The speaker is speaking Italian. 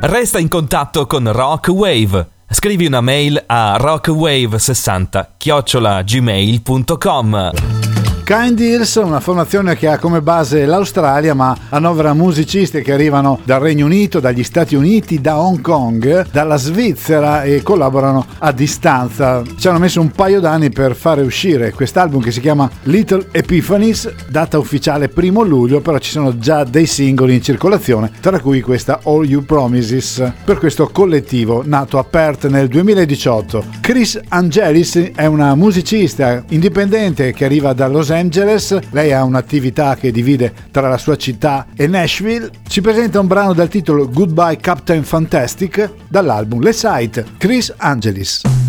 Resta in contatto con Rock Wave. Scrivi una mail a rockwave60@gmail.com. Kind Ears, una formazione che ha come base l'Australia ma annovera musicisti che arrivano dal Regno Unito, dagli Stati Uniti, da Hong Kong, dalla Svizzera e collaborano a distanza. Ci hanno messo un paio d'anni per fare uscire quest'album che si chiama Little Epiphanies, data ufficiale 1 luglio, però ci sono già dei singoli in circolazione, tra cui questa All You Promises, per questo collettivo nato a Perth nel 2018. Chris Angelis è una musicista indipendente che arriva da Los Angeles. Lei ha un'attività che divide tra la sua città e Nashville. Ci presenta un brano dal titolo Goodbye Captain Fantastic dall'album Le Sight. Chris Angelis.